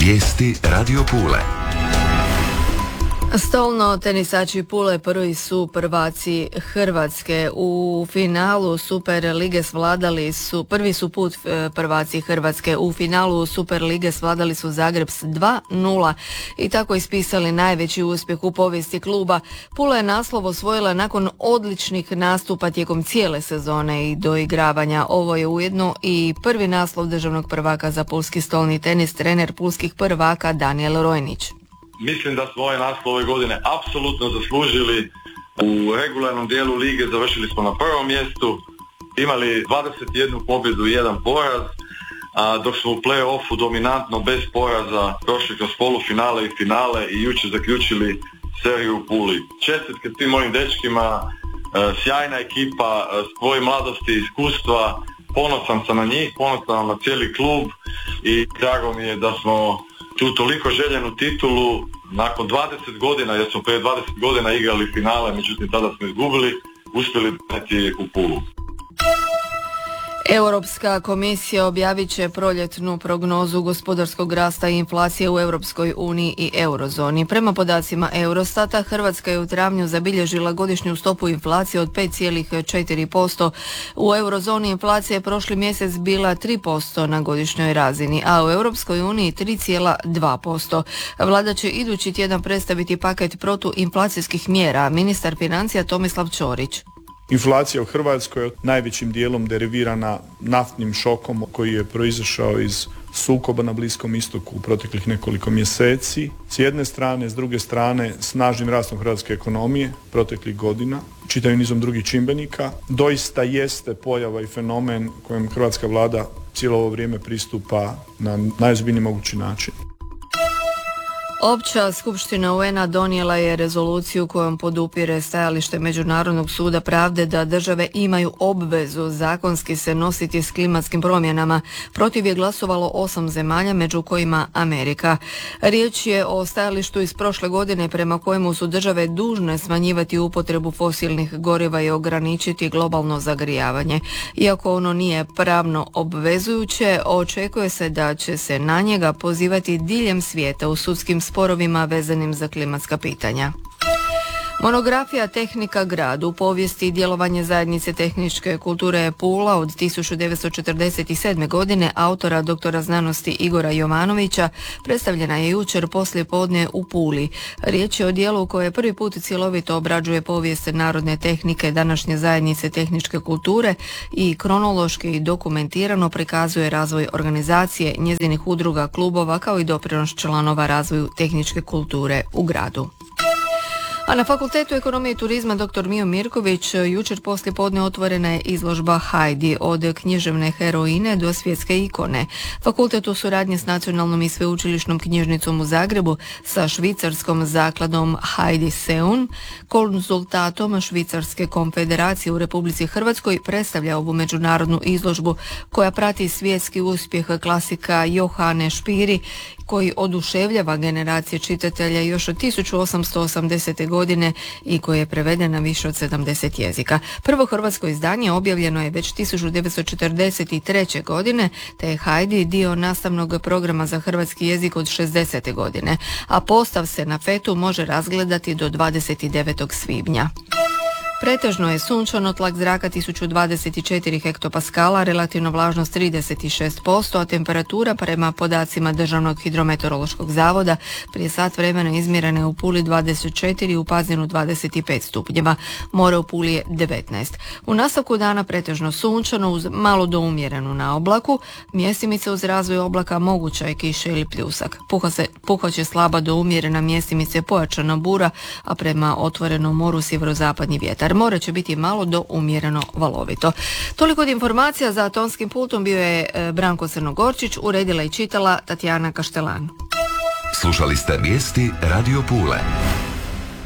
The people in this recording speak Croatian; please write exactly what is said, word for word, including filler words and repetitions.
Vijesti Radio Pule. Stolno tenisači Pule prvi su prvaci Hrvatske. U finalu Super lige svladali su, prvi su put prvaci Hrvatske. U finalu Super lige svladali su Zagreb s dva nula i tako ispisali najveći uspjeh u povijesti kluba. Pula je naslov osvojila nakon odličnih nastupa tijekom cijele sezone i doigravanja. Ovo je ujedno i prvi naslov državnog prvaka za pulski stolni tenis, trener pulskih prvaka Danijel Rojnić. Mislim da smo ovaj naslov ove godine apsolutno zaslužili. U regularnom dijelu lige završili smo na prvom mjestu, imali dvadeset jednu pobjedu i jedan poraz, a dok smo u play-offu dominantno bez poraza prošli kroz polufinale i finale i jučer zaključili seriju u Puli. Čestitke tim mojim dečkima, sjajna ekipa, svoje mladosti i iskustva, ponosan sam na njih, ponosan na cijeli klub i drago mi je da smo tu toliko željenu titulu nakon dvadeset godina, jer smo prije dvadeset godina igrali finale, međutim tada smo izgubili, uspjeli donijeti u Pulu. Europska komisija objavit će proljetnu prognozu gospodarskog rasta i inflacije u Europskoj uniji i eurozoni. Prema podacima Eurostata, Hrvatska je u travnju zabilježila godišnju stopu inflacije od pet zarez četiri posto. U eurozoni inflacija je prošli mjesec bila tri posto na godišnjoj razini, a u Europskoj uniji tri zarez dva posto. Vlada će idući tjedan predstaviti paket protuinflacijskih mjera. Ministar financija Tomislav Ćorić. Inflacija u Hrvatskoj je najvećim dijelom derivirana naftnim šokom koji je proizašao iz sukoba na Bliskom istoku u proteklih nekoliko mjeseci. S jedne strane, s druge strane, snažnim rastom hrvatske ekonomije proteklih godina, čitavim nizom drugih čimbenika, doista jeste pojava i fenomen kojem hrvatska vlada cijelo ovo vrijeme pristupa na najozbiljniji mogući način. Opća skupština U N A donijela je rezoluciju kojom podupire stajalište Međunarodnog suda pravde da države imaju obvezu zakonski se nositi s klimatskim promjenama. Protiv je glasovalo osam zemalja, među kojima Amerika. Riječ je o stajalištu iz prošle godine prema kojemu su države dužne smanjivati upotrebu fosilnih goriva i ograničiti globalno zagrijavanje. Iako ono nije pravno obvezujuće, očekuje se da će se na njega pozivati diljem svijeta u sudskim sporovima vezanim za klimatska pitanja. Monografija Tehnika grad u povijesti i djelovanje zajednice tehničke kulture Pula od tisuću devetsto četrdeset sedme. godine autora doktora znanosti Igora Jovanovića predstavljena je jučer poslije podne u Puli. Riječ je o dijelu koje prvi put cjelovito obrađuje povijest narodne tehnike današnje zajednice tehničke kulture i kronološki i dokumentirano prikazuje razvoj organizacije, njezinih udruga, klubova kao i doprinos članova razvoju tehničke kulture u gradu. A na Fakultetu ekonomije i turizma dr. Mijo Mirković jučer poslije podne otvorena je izložba Heidi od književne heroine do svjetske ikone. Fakultet u suradnji s Nacionalnom i sveučilišnom knjižnicom u Zagrebu sa švicarskom zakladom Heidi Seun, konzultatom Švicarske konfederacije u Republici Hrvatskoj predstavlja ovu međunarodnu izložbu koja prati svjetski uspjeh klasika Johane Špiri koji oduševljava generacije čitatelja još od tisuću osamsto osamdesete. godine i koje je prevedeno na više od sedamdeset jezika. Prvo hrvatsko izdanje objavljeno je već tisuću devetsto četrdeset treće. godine, te je Heidi dio nastavnog programa za hrvatski jezik od šezdesete. godine, a postav se na fetu može razgledati do dvadeset devetog svibnja. Pretežno je sunčano, tlak zraka tisuću dvadeset četiri hektopaskala, relativna vlažnost trideset šest posto, a temperatura prema podacima Državnog hidrometeorološkog zavoda prije sat vremena izmjerena je u Puli dvadeset četiri, u Pazinu dvadeset pet stupnjeva, more u Puli je devetnaest. U nastavku dana pretežno sunčano uz malo do umjerenu na oblaku, mjestimice uz razvoj oblaka moguća je kiša ili pljusak. Puha se, puhaće slaba do umjerena, mjestimice pojačana bura, a prema otvorenom moru sjeverozapadni vjetar. More će biti malo do umjereno valovito. Toliko od informacija. Za tonskim pultom bio je Branko Crnogorčić, uredila i čitala Tatjana Kaštelan. Slušali ste vijesti Radio Pule.